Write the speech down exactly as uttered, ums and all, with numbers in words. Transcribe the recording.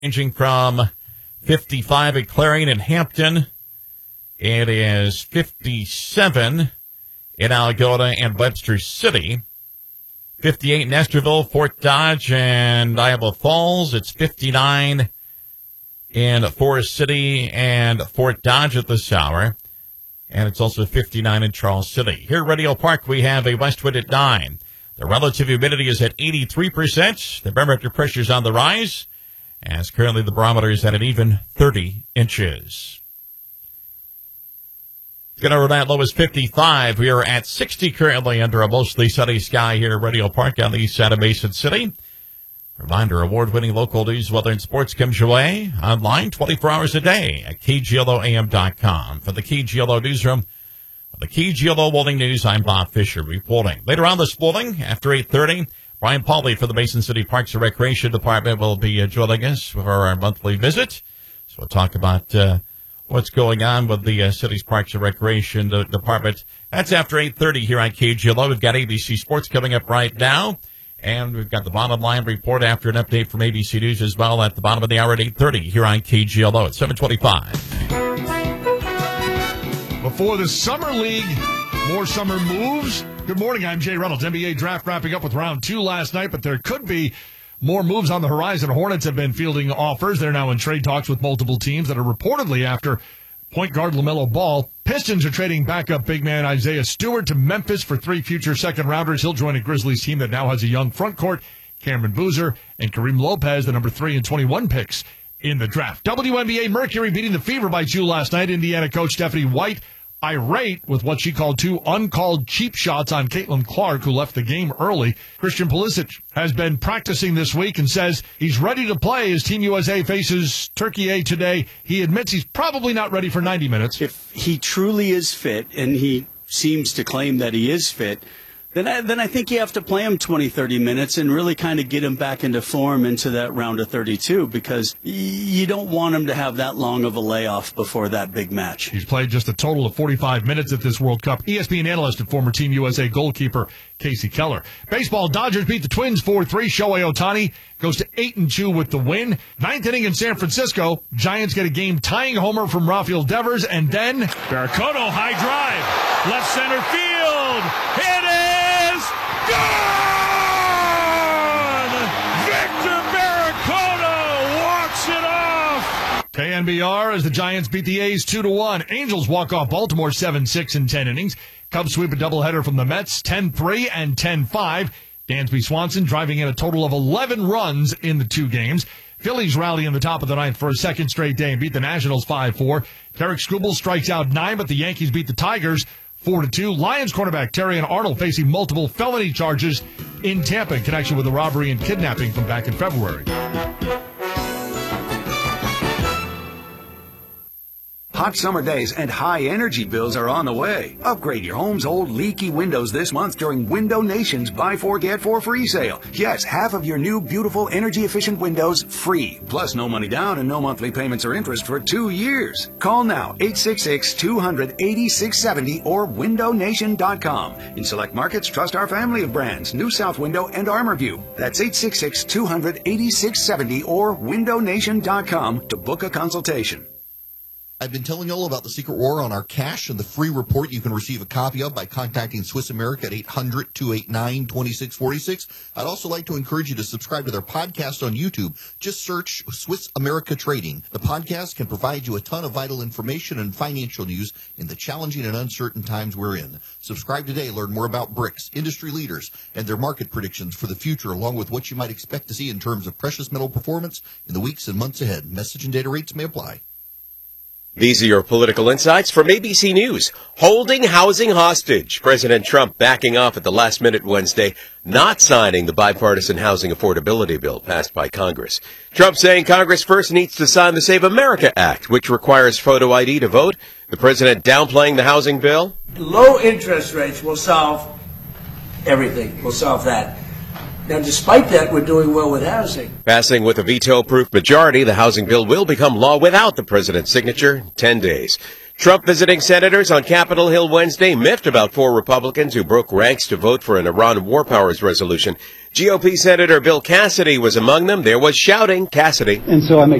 Ranging from fifty-five at Clarion and Hampton. It is fifty-seven in Algona and Webster City. fifty-eight in Nestorville, Fort Dodge, and Iowa Falls. It's fifty-nine in Forest City and Fort Dodge at this hour. And it's also fifty-nine in Charles City. Here at Radio Park, we have a west wind at nine. The relative humidity is at eighty-three percent. The barometric pressure is on the rise, as currently the barometer is at an even thirty inches. Gonna that low is fifty-five. We are at sixty currently under a mostly sunny sky here at Radio Park on the east side of Mason City. Reminder, award-winning local news, weather, and sports comes your way online twenty-four hours a day at K G L O A M dot com. For the K G L O Newsroom, for the K G L O Morning News, I'm Bob Fisher reporting. Later on this morning, after eight thirty, Brian Pauley for the Mason City Parks and Recreation Department will be uh, joining us for our monthly visit. So we'll talk about uh, what's going on with the uh, city's Parks and Recreation uh, Department. That's after eight thirty here on K G L O. We've got A B C Sports coming up right now. And we've got the bottom line report after an update from A B C News as well at the bottom of the hour at eight thirty here on K G L O at seven twenty-five. Before the Summer League, more summer moves. Good morning, I'm Jay Reynolds. N B A draft wrapping up with round two last night, but there could be more moves on the horizon. Hornets have been fielding offers. They're now in trade talks with multiple teams that are reportedly after point guard LaMelo Ball. Pistons are trading backup big man Isaiah Stewart to Memphis for three future second-rounders. He'll join a Grizzlies team that now has a young front court, Cameron Boozer, and Kareem Lopez, the number three and twenty-one picks in the draft. W N B A Mercury beating the Fever by two last night. Indiana coach Stephanie White irate with what she called two uncalled cheap shots on Caitlin Clark, who left the game early. Christian Pulisic has been practicing this week and says he's ready to play as Team U S A faces Turkey today. He admits he's probably not ready for ninety minutes. If he truly is fit, and he seems to claim that he is fit, then I, then I think you have to play him twenty, thirty minutes and really kind of get him back into form into that round of thirty-two, because you don't want him to have that long of a layoff before that big match. He's played just a total of forty-five minutes at this World Cup. E S P N analyst and former Team U S A goalkeeper Casey Keller. Baseball, Dodgers beat the Twins four three. Shohei Ohtani goes to eight and two with the win. Ninth inning in San Francisco. Giants get a game-tying homer from Rafael Devers, and then Barracoto, high drive, left center field. It is gone! Victor Barracoto walks it off. K N B R as the Giants beat the A's two to one. Angels walk off Baltimore seven six in ten innings. Cubs sweep a doubleheader from the Mets ten three and ten five. Dansby Swanson driving in a total of eleven runs in the two games. Phillies rally in the top of the ninth for a second straight day and beat the Nationals five four. Derek Struble strikes out nine, but the Yankees beat the Tigers four to two. Lions cornerback Terrion Arnold facing multiple felony charges in Tampa in connection with a robbery and kidnapping from back in February. Hot summer days and high energy bills are on the way. Upgrade your home's old leaky windows this month during Window Nation's Buy Four Get Four free sale. Yes, half of your new beautiful energy efficient windows free. Plus no money down and no monthly payments or interest for two years. Call now eight six six, two hundred, eighty-six seventy or window nation dot com. In select markets, trust our family of brands, New South Window and ArmorView. That's eight six six, two hundred, eighty-six seventy or window nation dot com to book a consultation. I've been telling you all about the Secret War on our cash and the free report you can receive a copy of by contacting Swiss America at eight hundred, two eight nine, two six four six. I'd also like to encourage you to subscribe to their podcast on YouTube. Just search Swiss America Trading. The podcast can provide you a ton of vital information and financial news in the challenging and uncertain times we're in. Subscribe today. Learn more about BRICS, industry leaders, and their market predictions for the future, along with what you might expect to see in terms of precious metal performance in the weeks and months ahead. Message and data rates may apply. These are your political insights from A B C News. Holding housing hostage. President Trump backing off at the last minute Wednesday, not signing the bipartisan housing affordability bill passed by Congress. Trump saying Congress first needs to sign the Save America Act, which requires photo I D to vote. The president downplaying the housing bill. Low interest rates will solve everything. Will solve that. Now, despite that, we're doing well with housing. Passing with a veto-proof majority, the housing bill will become law without the president's signature in ten days. Trump visiting senators on Capitol Hill Wednesday, miffed about four Republicans who broke ranks to vote for an Iran war powers resolution. G O P Senator Bill Cassidy was among them. There was shouting. Cassidy. And so I make